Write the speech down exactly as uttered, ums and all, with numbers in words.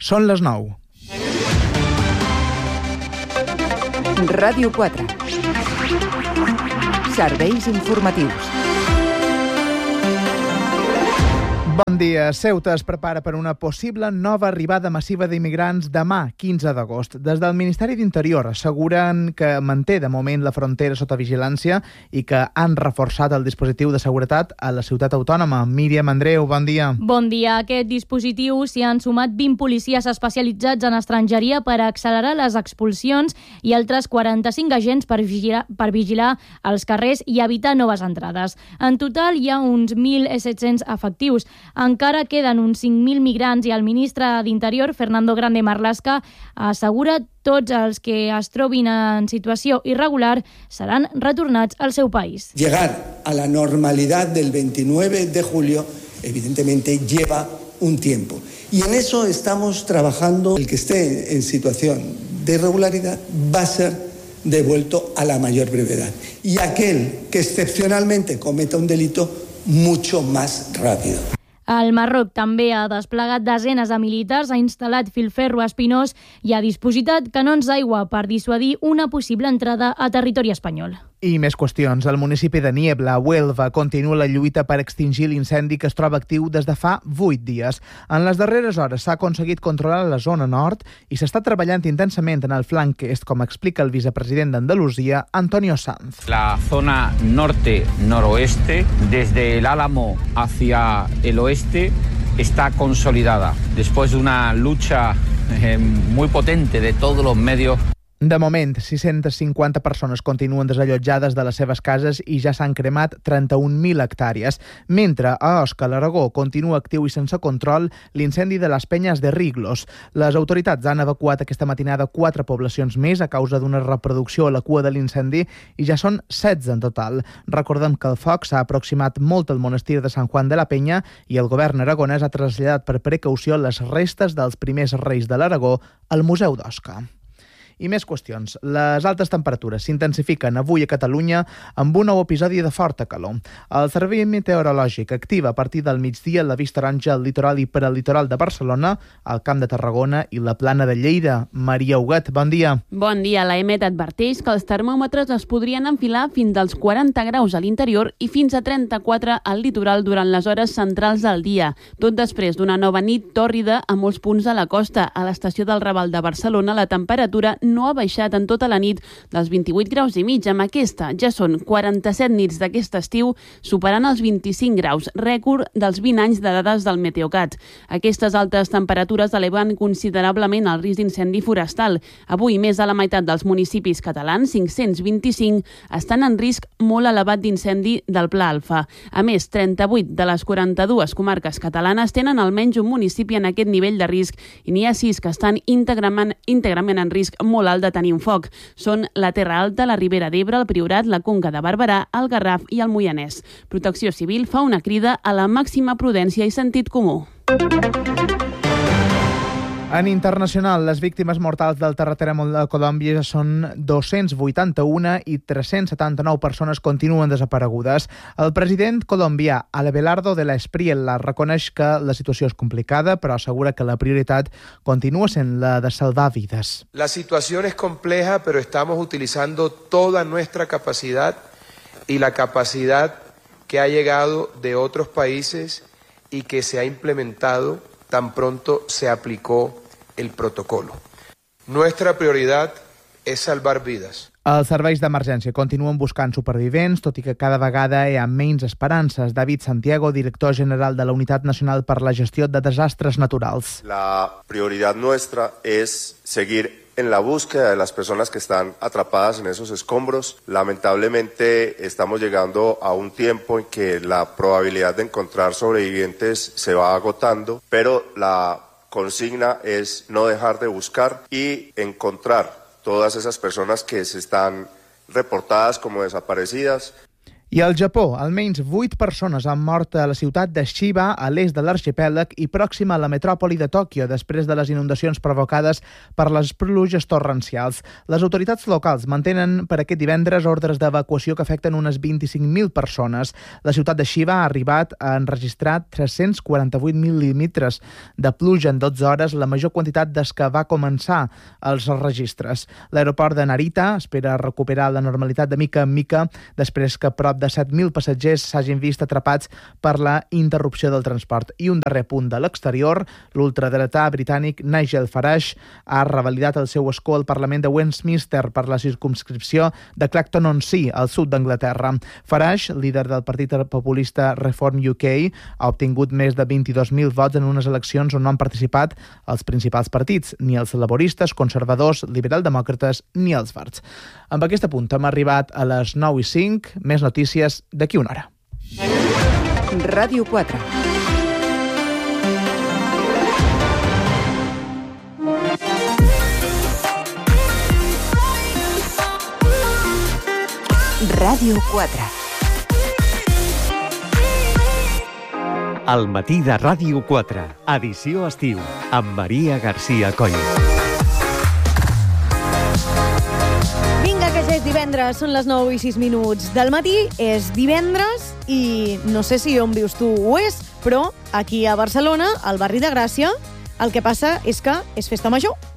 Són les nou. Ràdio quatre. Serveis informatius. Bon dia. Ceuta es prepara per una possible nova arribada massiva d'immigrants demà, quinze d'agost. Des del Ministeri d'Interior asseguren que manté de moment la frontera sota vigilància i que han reforçat el dispositiu de seguretat a la ciutat autònoma. Míriam Andreu, bon dia. Bon dia. A aquest dispositiu s'hi han sumat vint policies especialitzats en estrangeria per accelerar les expulsions i altres quaranta-cinc agents per vigilar, per vigilar els carrers i evitar noves entrades. En total hi ha uns mil set-cents efectius. Encara queden uns cinc mil migrants i el ministre d'Interior, Fernando Grande Marlaska, assegura tots els que es trobin en situació irregular seran retornats al seu país. Llegar a la normalidad del veintinueve de julio evidentemente lleva un tiempo. Y en eso estamos trabajando. El que esté en situación de irregularidad va a ser devuelto a la mayor brevedad. Y aquel que excepcionalmente cometa un delito, mucho más rápido. El Marroc també ha desplegat desenes de militars, ha instal·lat filferro espinós i ha dispositat canons d'aigua per dissuadir una possible entrada a territori espanyol. I més qüestions. El municipi de Niebla, a Huelva, continua la lluita per extingir l'incendi que es troba actiu des de fa vuit dies. En les darreres hores s'ha aconseguit controlar la zona nord i s'està treballant intensament en el flanc est, com explica el vicepresident d'Andalusia, Antonio Sanz. La zona norte-noroeste, desde el Álamo hacia el oeste, está consolidada. Después de una lucha eh, muy potente de todos los medios. De moment, sis-centes cinquanta persones continuen desallotjades de les seves cases i ja s'han cremat trenta-un mil hectàrees, mentre a Osca, l'Aragó, continua actiu i sense control l'incendi de les Penyes de Riglos. Les autoritats han evacuat aquesta matinada quatre poblacions més a causa d'una reproducció a la cua de l'incendi i ja són setze en total. Recordem que el foc s'ha aproximat molt al monestir de Sant Juan de la Penya i el govern aragonès ha traslladat per precaució les restes dels primers reis de l'Aragó al Museu d'Osca. I més qüestions. Les altes temperatures s'intensifiquen avui a Catalunya amb un nou episodi de forta calor. El Servei Meteorològic activa a partir del migdia la vista taronja al litoral i per al litoral de Barcelona, al Camp de Tarragona i la Plana de Lleida. Maria Huguet, bon dia. Bon dia. L'A E M E T adverteix que els termòmetres es podrien enfilar fins als quaranta graus a l'interior i fins a trenta-quatre al litoral durant les hores centrals del dia. Tot després d'una nova nit tòrrida a molts punts de la costa. A l'estació del Raval de Barcelona la temperatura no ha baixat en tota la nit dels vint-i-vuit graus i mig. Amb aquesta ja són quaranta-set nits d'aquest estiu, superant els vint-i-cinc graus, rècord dels vint anys de dades del Meteocat. Aquestes altes temperatures eleven considerablement el risc d'incendi forestal. Avui, més de la meitat dels municipis catalans, cinc-cents vint-i-cinc, estan en risc molt elevat d'incendi del Pla Alfa. A més, trenta-vuit de les quaranta-dues comarques catalanes tenen almenys un municipi en aquest nivell de risc i n'hi ha sis que estan íntegrament, íntegrament en risc molt alt de tenir un foc. Són la Terra Alta, la Ribera d'Ebre, el Priorat, la Conca de Barberà, el Garraf i el Moianès. Protecció Civil fa una crida a la màxima prudència i sentit comú. En internacional, les víctimes mortals del terratrèmol de Colòmbia són dos-cents vuitanta-u i tres-cents setanta-nou persones continuen desaparegudes. El president colombià Abelardo de la Espriella reconeix que la situació és complicada, però assegura que la prioritat continua sent la de salvar vides. La situación es compleja, pero estamos utilizando toda nuestra capacidad y la capacidad que ha llegado de otros países y que se ha implementado tan pronto se aplicó el protocolo. Nuestra prioridad es salvar vidas. Els serveis d'emergència continuen buscant supervivents, tot i que cada vegada hi ha menys esperances. David Santiago, director general de la Unitat Nacional per la Gestió de Desastres Naturals. La prioridad nuestra es seguir en la búsqueda de las personas que están atrapadas en esos escombros. Lamentablemente estamos llegando a un tiempo en que la probabilidad de encontrar sobrevivientes se va agotando, pero la consigna es no dejar de buscar y encontrar todas esas personas que se están reportadas como desaparecidas. I al Japó, almenys vuit persones han mort a la ciutat de Chiba, a l'est de l'arxipèlag i pròxima a la metròpoli de Tòquio, després de les inundacions provocades per les pluges torrencials. Les autoritats locals mantenen per aquest divendres ordres d'evacuació que afecten unes vint-i-cinc mil persones. La ciutat de Chiba ha arribat a enregistrar tres-cents quaranta-vuit mil·límetres de pluja en dotze hores, la major quantitat des que va començar els registres. L'aeroport de Narita espera recuperar la normalitat de mica en mica després que prop de set mil passatgers s'hagin vist atrapats per la interrupció del transport. I un darrer punt de l'exterior, l'ultradretà britànic Nigel Farage ha revalidat el seu escó al Parlament de Westminster per la circumscripció de Clacton-on-Sea, al sud d'Anglaterra. Farage, líder del partit populista Reform U K, ha obtingut més de vint-i-dos mil vots en unes eleccions on no han participat els principals partits, ni els laboristes, conservadors, liberal-demòcrates ni els verds. Amb aquest apunt hem arribat a les nou i cinc, més notícies d'aquí una hora. Ràdio quatre. Ràdio quatre. Al matí de Ràdio quatre, edició estiu, amb Maria García Coll. Vinga, que ja és divendres, són les nou i sis minuts del matí, és divendres i no sé si on vius tu ho és, però aquí a Barcelona, al barri de Gràcia, el que passa és que és festa major.